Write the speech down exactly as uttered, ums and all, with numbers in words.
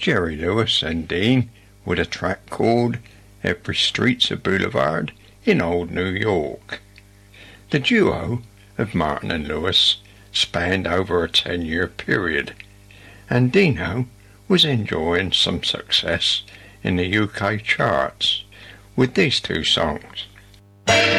Jerry Lewis and Dean with a track called Every Street's a Boulevard in Old New York. The duo of Martin and Lewis spanned over a ten-year period, and Dino was enjoying some success in the U K charts with these two songs.